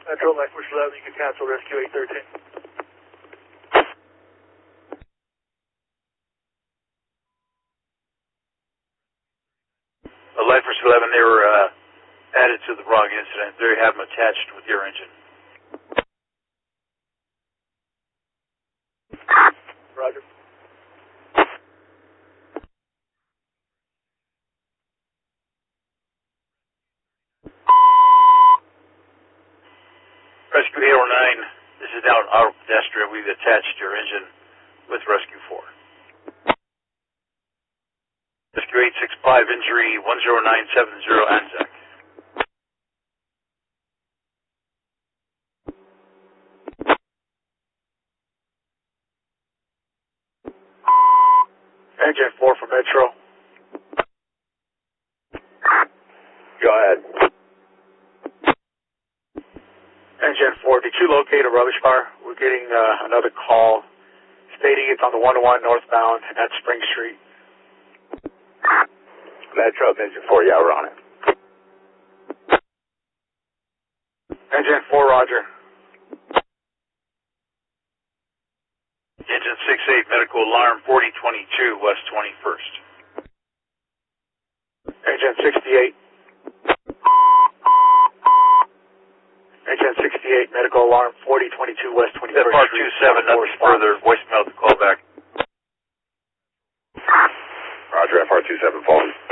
Metro Life Force 11, you can cancel rescue 813. Life Force 11, they were added to the wrong incident. They have them attached with your engine. Roger. Rescue 809, this is now an auto pedestrian. We've attached your engine with Rescue 4. Rescue 865, injury 10970 Anzac. Engine 4 for Metro. Go ahead. Engine 4, did you locate a rubbish car? We're getting another call stating it's on the 101 northbound at Spring Street. Metro, Engine 4, yeah, we're on it. Engine 4, roger. Engine 68, medical alarm 4022 West 21st. Engine 68. Engine 68, medical alarm 4022 West 21st Street. FR27, nothing further. Voicemail to call back. Roger, FR27 phone.